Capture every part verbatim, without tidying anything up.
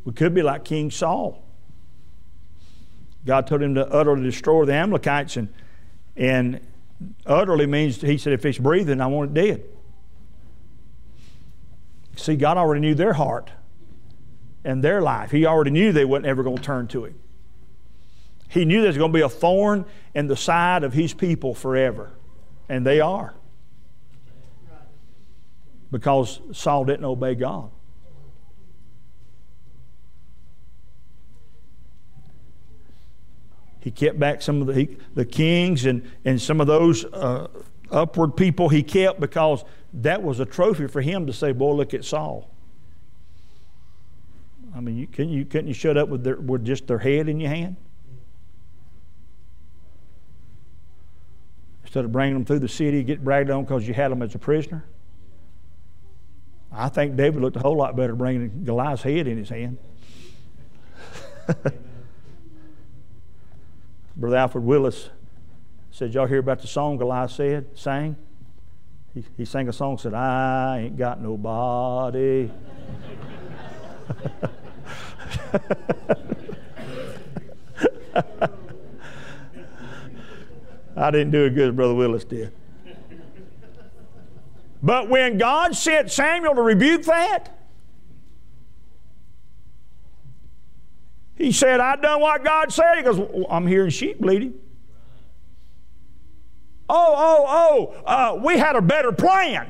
We could be like King Saul. God told him to utterly destroy the Amalekites, and, and utterly means, he said, if it's breathing, I want it dead. See, God already knew their heart and their life. He already knew they weren't ever going to turn to Him. He knew there's going to be a thorn in the side of His people forever. And they are. Because Saul didn't obey God. He kept back some of the, he, the kings and, and some of those uh, upward people he kept, because that was a trophy for him to say, boy, look at Saul. I mean, you, couldn't, you, couldn't you shut up with, their, with just their head in your hand? Instead of bringing them through the city, get bragged on because you had them as a prisoner. I think David looked a whole lot better bringing Goliath's head in his hand. Brother Alfred Willis said, y'all hear about the song Goliath said, sang? He, he sang a song, said, I ain't got nobody. I didn't do as good as Brother Willis did. But when God sent Samuel to rebuke that, he said, I done what God said. He goes, well, I'm hearing sheep bleating. Oh, oh, oh, uh, we had a better plan.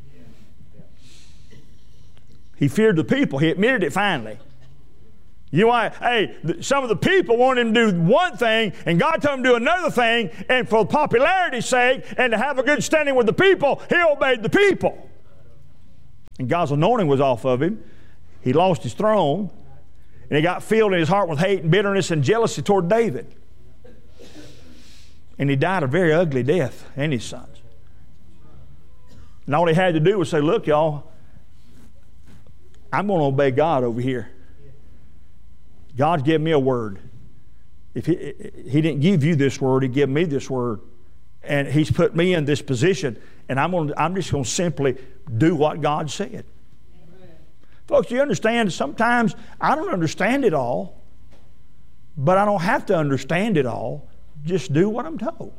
He feared the people. He admitted it finally. You know why? Hey, some of the people wanted him to do one thing, and God told him to do another thing, and for popularity's sake, and to have a good standing with the people, he obeyed the people. And God's anointing was off of him. He lost his throne. And he got filled in his heart with hate and bitterness and jealousy toward David. And he died a very ugly death, and his sons. And all he had to do was say, look, y'all, I'm going to obey God over here. God's given me a word. If he, he didn't give you this word, He gave me this word. And He's put me in this position. And I'm, gonna, I'm just going to simply do what God said. Folks, you understand, sometimes I don't understand it all, but I don't have to understand it all. Just do what I'm told.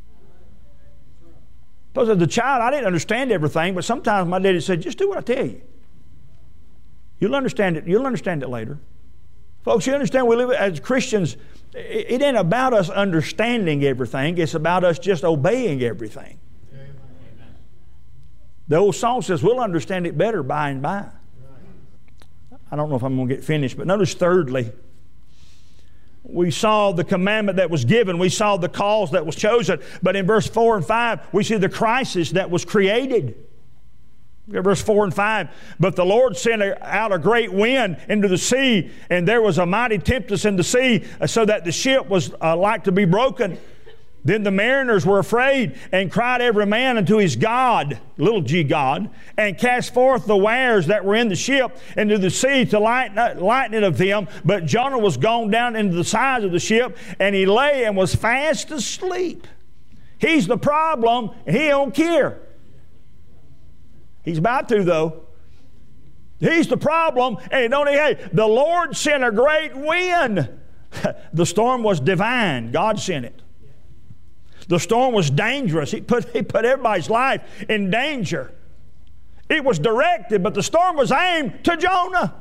Because as a child, I didn't understand everything, but sometimes my daddy said, just do what I tell you. You'll understand it. You'll understand it later. Folks, you understand, we live as Christians, it ain't about us understanding everything. It's about us just obeying everything. Amen. The old song says, we'll understand it better by and by. I don't know if I'm going to get finished, but notice thirdly, we saw the commandment that was given. We saw the cause that was chosen. But in verse four and five, we see the crisis that was created. Verse four and five, but the Lord sent out a great wind into the sea, and there was a mighty tempest in the sea, so that the ship was uh, like to be broken. Then the mariners were afraid and cried every man unto his God, little g God, and cast forth the wares that were in the ship into the sea to lighten, lighten it of them. But Jonah was gone down into the sides of the ship, and he lay and was fast asleep. He's the problem, and he don't care. He's about to, though. He's the problem, and don't he? Hey, the Lord sent a great wind. The storm was divine. God sent it. The storm was dangerous. He put, he put everybody's life in danger. It was directed, but the storm was aimed to Jonah.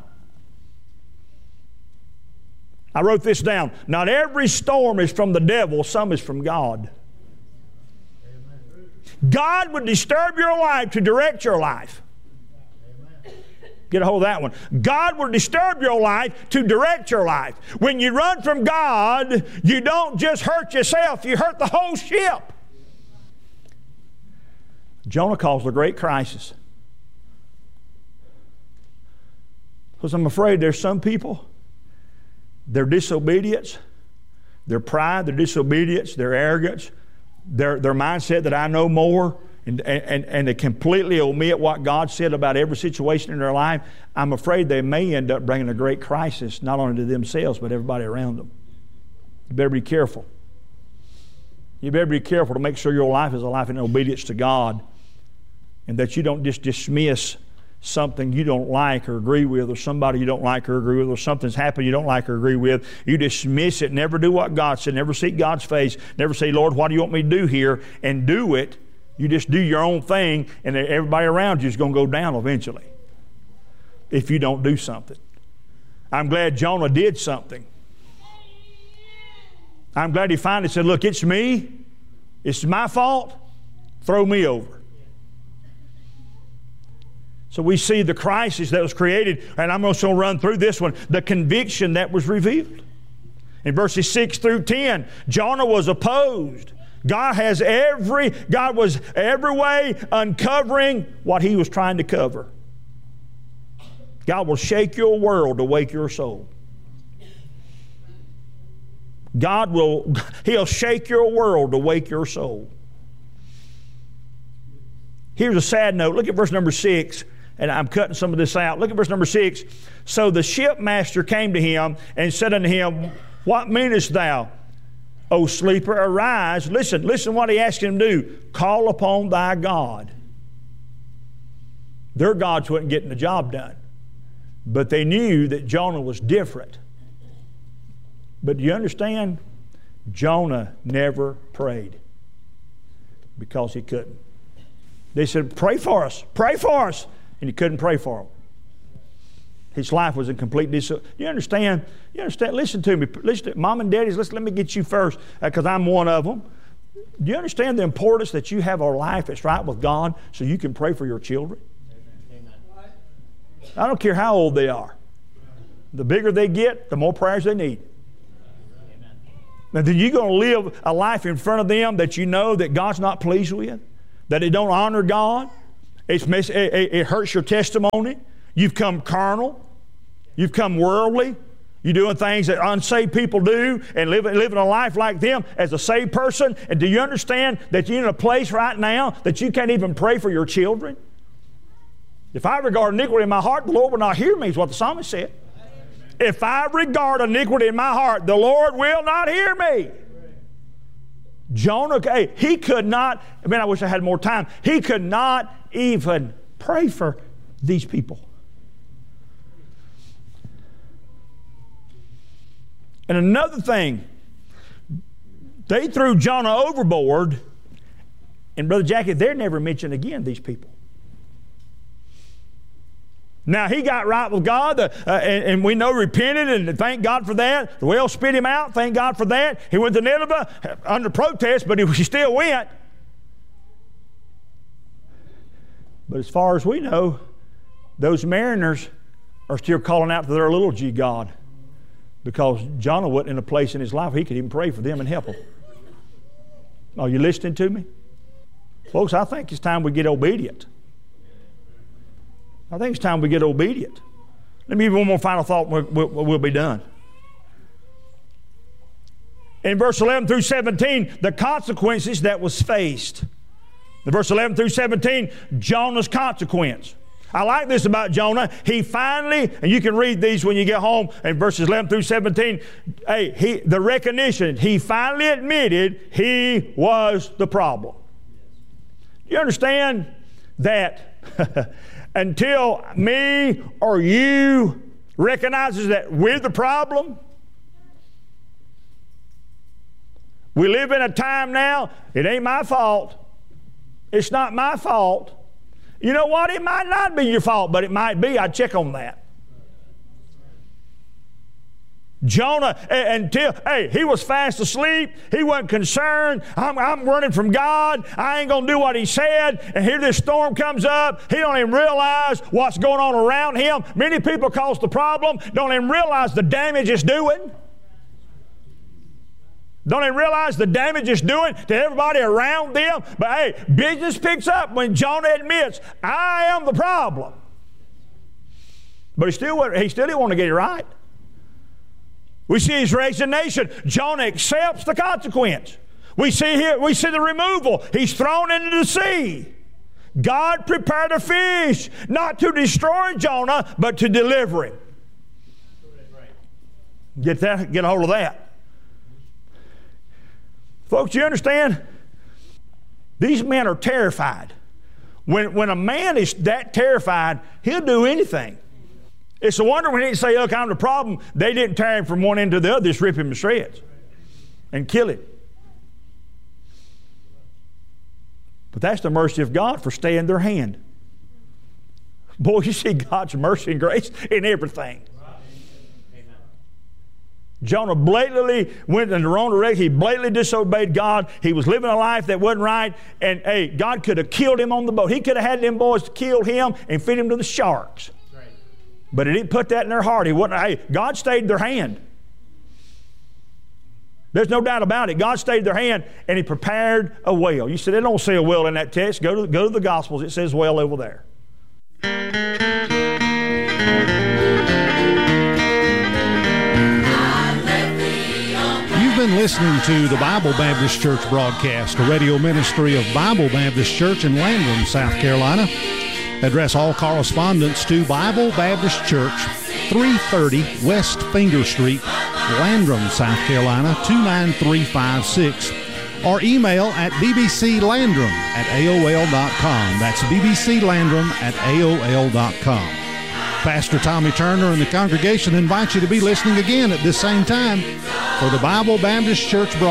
I wrote this down. Not every storm is from the devil. Some is from God. God would disturb your life to direct your life. Get a hold of that one. God will disturb your life to direct your life. When you run from God, you don't just hurt yourself, you hurt the whole ship. Jonah caused a great crisis. Because I'm afraid there's some people, their disobedience, their pride, their disobedience, their arrogance, their, their mindset that I know more, And, and, and they completely omit what God said about every situation in their life, I'm afraid they may end up bringing a great crisis, not only to themselves, but everybody around them. You better be careful. You better be careful to make sure your life is a life in obedience to God, and that you don't just dismiss something you don't like or agree with, or somebody you don't like or agree with, or something's happened you don't like or agree with, you dismiss it, never do what God said, never seek God's face, never say, Lord, what do you want me to do here? And do it. You just do your own thing, and everybody around you is going to go down eventually if you don't do something. I'm glad Jonah did something. I'm glad he finally said, look, it's me. It's my fault. Throw me over. So we see the crisis that was created, and I'm also going to run through this one, the conviction that was revealed. In verses six through ten, Jonah was opposed. God has every, God was every way uncovering what He was trying to cover. God will shake your world to wake your soul. God will, He'll shake your world to wake your soul. Here's a sad note. Look at verse number six, and I'm cutting some of this out. Look at verse number six. So the shipmaster came to him and said unto him, what meanest thou, O sleeper? Arise. Listen, listen what he asked him to do. Call upon thy God. Their gods wasn't getting the job done. But they knew that Jonah was different. But do you understand? Jonah never prayed because he couldn't. They said, pray for us, pray for us. And he couldn't pray for them. His life was in complete disorder. You understand? You understand? Listen to me. Listen to Mom and Daddies, listen, let me get you first because uh, I'm one of them. Do you understand the importance that you have a life that's right with God so you can pray for your children? Amen. I don't care how old they are. The bigger they get, the more prayers they need. Amen. Now, then you're going to live a life in front of them that you know that God's not pleased with, that it don't honor God. It's, it, it hurts your testimony. You've come carnal. You've come worldly. You're doing things that unsaved people do and living, living a life like them as a saved person. And do you understand that you're in a place right now that you can't even pray for your children? If I regard iniquity in my heart, the Lord will not hear me, is what the psalmist said. If I regard iniquity in my heart, the Lord will not hear me. Jonah, hey, he could not, I mean, I wish I had more time. He could not even pray for these people. And another thing, they threw Jonah overboard, and Brother Jackie, they're never mentioned again, these people. Now, he got right with God, uh, and, and we know repented, and thank God for that. The whale spit him out, thank God for that. He went to Nineveh under protest, but he still went. But as far as we know, those mariners are still calling out to their little g God, because Jonah wasn't in a place in his life he could even pray for them and help them. Are you listening to me? Folks, I think it's time we get obedient. I think it's time we get obedient. Let me give you one more final thought and we'll, we'll, we'll be done. In verse eleven through seventeen, the consequences that was faced. In verse eleven through seventeen, Jonah's consequence. I like this about Jonah. He finally, and you can read these when you get home in verses eleven through seventeen, hey, he, the recognition, he finally admitted he was the problem. You understand that until me or you recognizes that we're the problem, we live in a time now, it ain't my fault. It's not my fault. You know what? It might not be your fault, but it might be. I'd check on that. Jonah, until, hey, he was fast asleep. He wasn't concerned. I'm, I'm running from God. I ain't going to do what He said. And here this storm comes up. He don't even realize what's going on around him. Many people cause the problem, don't even realize the damage it's doing. Don't even realize the damage it's doing to everybody around them. But hey, business picks up when Jonah admits, I am the problem. But he still, he still didn't want to get it right. We see his resignation. Jonah accepts the consequence. We see here, we see the removal. He's thrown into the sea. God prepared a fish, not to destroy Jonah, but to deliver him. Get that, get a hold of that. Folks, you understand? These men are terrified. When, when a man is that terrified, he'll do anything. It's a wonder when he say, look, I'm the problem, they didn't tear him from one end to the other, just rip him to shreds and kill him. But that's the mercy of God for staying their hand. Boy, you see God's mercy and grace in everything. Jonah blatantly went in the wrong direction. He blatantly disobeyed God. He was living a life that wasn't right. And hey, God could have killed him on the boat. He could have had them boys kill him and feed him to the sharks. Right. But he didn't put that in their heart. He wasn't, hey, God stayed their hand. There's no doubt about it. God stayed their hand and He prepared a well. You said they don't say a well in that text. Go to, go to the Gospels. It says well over there. You've been listening to the Bible Baptist Church broadcast, a radio ministry of Bible Baptist Church in Landrum, South Carolina. Address all correspondence to Bible Baptist Church, three thirty West Finger Street, Landrum, South Carolina, two nine three five six, or email at b b c landrum at a o l dot com. That's b b c landrum at a o l dot com. Pastor Tommy Turner and the congregation invite you to be listening again at this same time for the Bible Baptist Church broadcast.